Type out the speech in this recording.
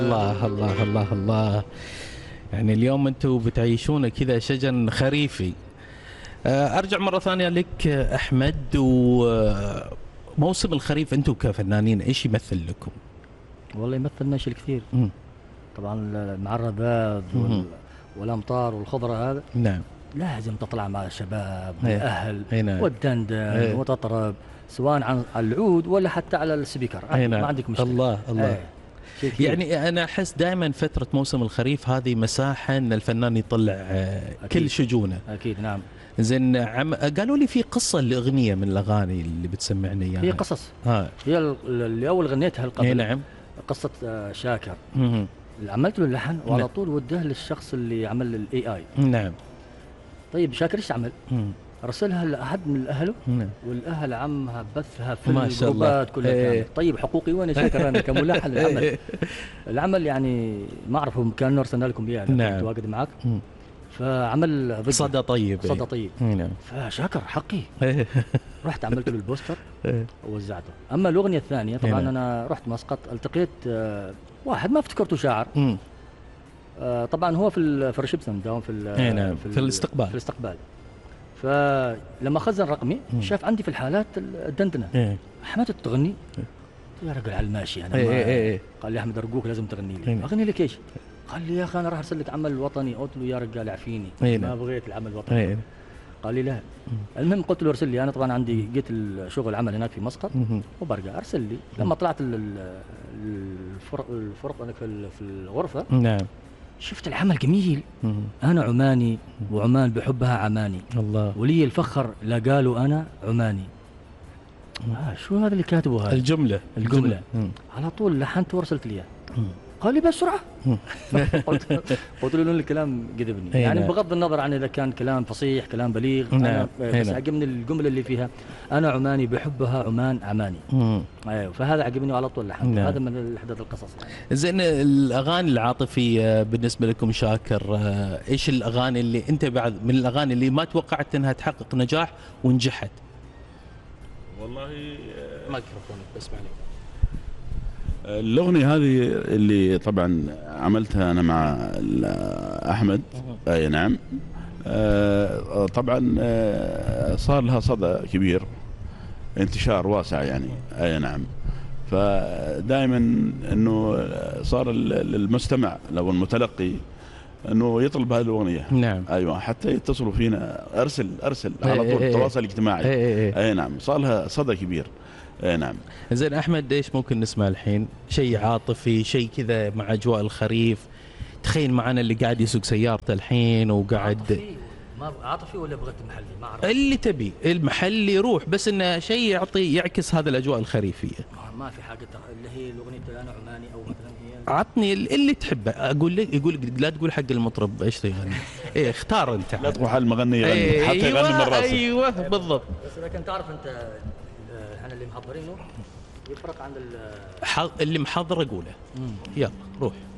الله الله الله الله. يعني اليوم انتم بتعيشون كذا شجن خريفي. ارجع مرة ثانية لك احمد، وموسم الخريف انتم كفنانين ايش يمثل لكم؟ والله يمثلنا شيء كثير. طبعا مع الرذاذ والامطار والخضره هذا. نعم. لازم تطلع مع الشباب والاهل نعم. وتدندن وتطرب، سواء على العود ولا حتى على السبيكر. نعم. ما عندك مشكله. الله الله. يعني انا احس دائما فتره موسم الخريف هذه مساحه ان الفنان يطلع كل شجونه. اكيد نعم. زين قالوا لي في قصه لاغنيه من الاغاني اللي بتسمعني اياها. هي قصص. هي اللي اول غنيتها قبل. نعم. قصه شاكر. اللي عملت له اللحن وعلى طول وداه للشخص اللي عمل الاي اي. نعم. طيب شاكر ايش عمل؟ ارسلها لاحد من اهله. والاهل عمها بثها في الجروبات كلها. طيب حقوقي وين يا شاكر؟ انا كملحن العمل. العمل يعني ما اعرف هم كان ارسلنا لكم اياه. نعم. متواجد معك. فعمل صدى طيب. صدى طيب. نعم. فشاكر حقي. رحت عملت له البوستر ووزعته. اما الاغنيه الثانيه طبعا انا رحت مسقط، التقيت واحد ما افتكرته شاعر. طبعا هو في الريسبشن داون في الاستقبال. فلما خزن رقمي شاف عندي في الحالات الدندنه. احمد تغني؟ يا رجل على الماشي انا. قال لي احمد ارجوك لازم تغني لي. اغني لك ايش؟ قال لي يا اخي انا راح ارسل لك عمل وطني. قلت له يا رجال اعفيني، ما بغيت العمل الوطني. قال لي لا. المهم قلت له ارسل لي، انا طبعا عندي جيت الشغل عمل هناك في مسقط وبرجع ارسل لي. لما طلعت الفرق انا في الغرفه. نعم. شفت العمل جميل. انا عماني وعمان بحبها عماني. الله. ولي الفخر لا قالوا انا عماني. شو هذا اللي كاتبه هذا؟ الجمله. على طول لحنت وارسلت لي. قال لي بسرعه. قلت له الكلام جذبني. يعني بغض النظر عن اذا كان كلام فصيح كلام بليغ. انا بس عجبني الجمله اللي فيها انا عماني بحبها عمان عماني. ايوه فهذا عجبني وعلى طول لحن. هذا من احداث القصص يعني. زين الاغاني العاطفيه بالنسبه لكم شاكر، ايش الاغاني اللي انت بعد من الاغاني اللي ما توقعت انها تحقق نجاح ونجحت؟ والله مايكروفونك بسمع لي. الأغنية هذه اللي طبعا عملتها أنا مع أحمد. أي نعم. طبعا صار لها صدى كبير، انتشار واسع يعني. أي نعم. فدائما أنه صار المستمع لو المتلقي أنه يطلب هذه الأغنية. نعم. أيوة حتى يتصلوا فينا. أرسل على طول التواصل الاجتماعي. أي نعم. صار لها صدى كبير. نعم. زين احمد ايش ممكن نسمع الحين؟ شيء عاطفي، شيء كذا مع اجواء الخريف. تخيل معنا اللي قاعد يسوق سيارته الحين وقاعد عاطفي ولا بغيت محلي؟ ما اعرف اللي تبي. المحلي روح، بس انه شيء يعكس هذا الاجواء الخريفيه. ما في حاجه اللي هي الاغنيه انا عماني او مثلا هي. عطني اللي تحبه. اقول لك يقول لا تقول حق المطرب ايش يغني. اختار انت. لا تروح على المغني يغني حتى يغني من راسه. ايوه بالضبط. بس اذا كنت تعرف انت احنا اللي محضرينه يفرق عن اللي محضر اقوله. يلا روح.